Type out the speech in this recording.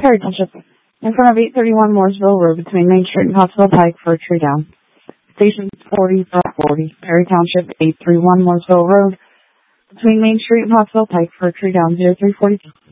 Perry Township. In front of 831 Mooresville Road between Main Street and Pottsville Pike for a tree down. Station 4040. Perry Township, 831 Mooresville Road between Main Street and Pottsville Pike for a tree down 0342.